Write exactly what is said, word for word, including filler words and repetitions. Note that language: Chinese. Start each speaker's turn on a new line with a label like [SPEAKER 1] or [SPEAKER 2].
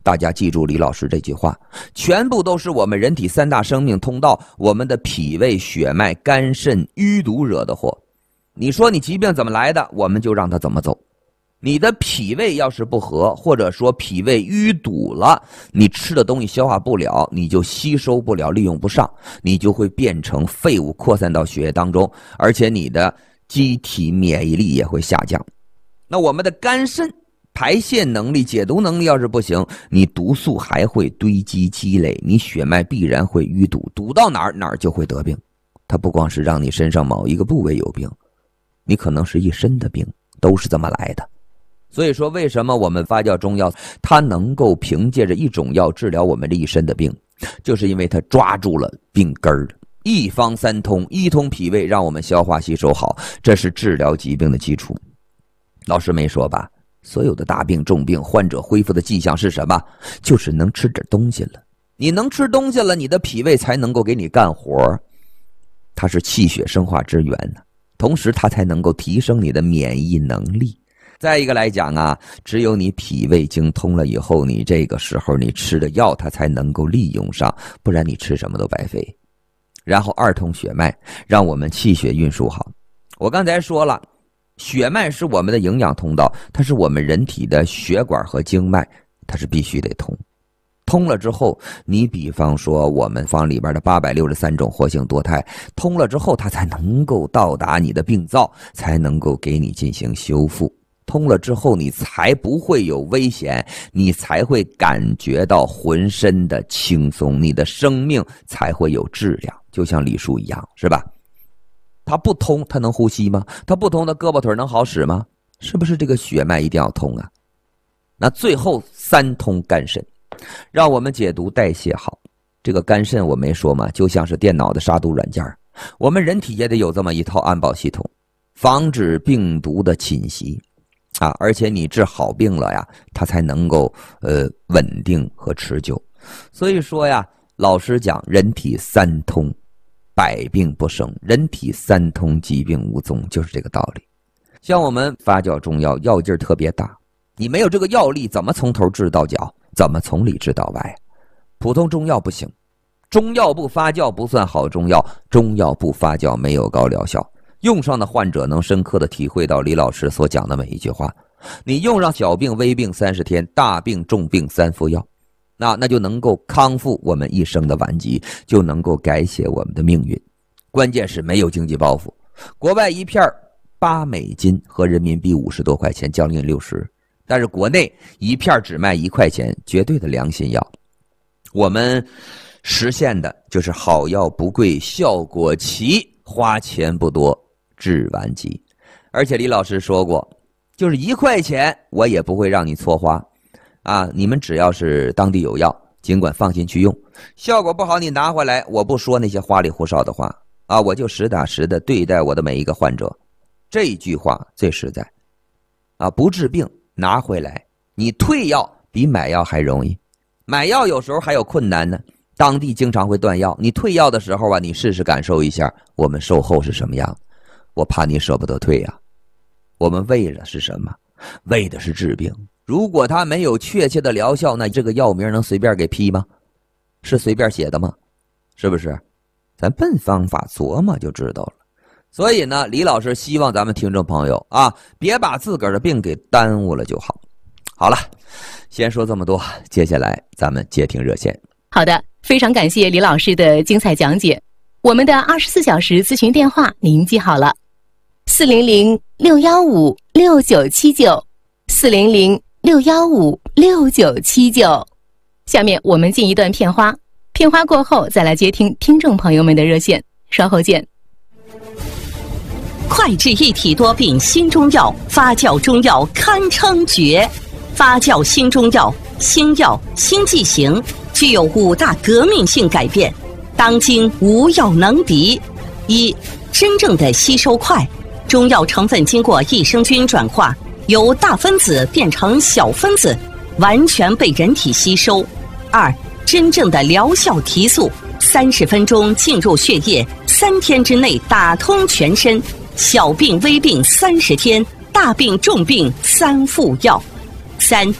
[SPEAKER 1] 大家记住李老师这句话，全部都是我们人体三大生命通道，我们的脾胃、血脉、肝肾、淤堵惹的祸。你说你疾病怎么来的，我们就让它怎么走。你的脾胃要是不和，或者说脾胃淤堵了，你吃的东西消化不了，你就吸收不了，利用不上，你就会变成废物扩散到血液当中，而且你的机体免疫力也会下降。那我们的肝肾排泄能力、解毒能力要是不行，你毒素还会堆积积累，你血脉必然会淤堵，堵到哪儿哪儿就会得病。它不光是让你身上某一个部位有病，你可能是一身的病，都是这么来的。所以说为什么我们发酵中药它能够凭借着一种药治疗我们这一身的病，就是因为它抓住了病根儿，一方三通，一通脾胃让我们消化吸收好，这是治疗疾病的基础。老师没说吧，所有的大病重病患者恢复的迹象是什么？就是能吃点东西了。你能吃东西了，你的脾胃才能够给你干活，它是气血生化之源呢，同时它才能够提升你的免疫能力。再一个来讲啊，只有你脾胃经通了以后，你这个时候你吃的药它才能够利用上，不然你吃什么都白费。然后二通血脉，让我们气血运输好。我刚才说了，血脉是我们的营养通道，它是我们人体的血管和经脉，它是必须得通。通了之后，你比方说我们方里边的八百六十三种活性多肽，通了之后它才能够到达你的病灶，才能够给你进行修复。通了之后你才不会有危险，你才会感觉到浑身的轻松，你的生命才会有质量，就像李叔一样，是吧？他不通他能呼吸吗？他不通他胳膊腿能好使吗？是不是这个血脉一定要通啊？那最后三通肝肾，让我们解毒代谢好。这个肝肾我没说嘛，就像是电脑的杀毒软件，我们人体也得有这么一套安保系统，防止病毒的侵袭啊，而且你治好病了呀，它才能够呃稳定和持久。所以说呀，老实讲，人体三通，百病不生；人体三通，疾病无踪，就是这个道理。像我们发酵中药，药劲儿特别大，你没有这个药力，怎么从头治到脚？怎么从里治到外？普通中药不行，中药不发酵不算好中药，中药不发酵没有高疗效。用上的患者能深刻的体会到李老师所讲的每一句话。你用上小病微病三十天，大病重病三服药，那那就能够康复我们一生的顽疾，就能够改写我们的命运。关键是没有经济包袱，国外一片八美金和人民币五十多块钱，将近六十，但是国内一片只卖一块钱，绝对的良心药。我们实现的就是好药不贵，效果齐，花钱不多，治顽疾。而且李老师说过，就是一块钱我也不会让你错花啊！你们只要是当地有药，尽管放心去用，效果不好你拿回来，我不说那些花里胡哨的话啊，我就实打实的对待我的每一个患者。这句话最实在啊！不治病拿回来，你退药比买药还容易。买药有时候还有困难呢，当地经常会断药，你退药的时候啊，你试试感受一下我们售后是什么样，我怕你舍不得退呀、啊。我们为的是什么？为的是治病。如果它没有确切的疗效，那这个药名能随便给批吗？是随便写的吗？是不是？咱奔方法琢磨就知道了。所以呢，李老师希望咱们听众朋友啊，别把自个儿的病给耽误了就好。好了，先说这么多，接下来咱们接听热线。
[SPEAKER 2] 好的，非常感谢李老师的精彩讲解。我们的二十四小时咨询电话您记好了，四零零六幺五六九七九，四零零六幺五六九七九。下面我们进一段片花，片花过后再来接听听众朋友们的热线，稍后见。
[SPEAKER 3] 快治一体多病新中药，发酵中药堪称绝。发酵新中药，新药新剂型，具有五大革命性改变，当今无药能敌。一、真正的吸收快，中药成分经过益生菌转化，由大分子变成小分子，完全被人体吸收。二、真正的疗效提速，三十分钟进入血液，三天之内打通全身，小病微病三十天，大病重病三副药。三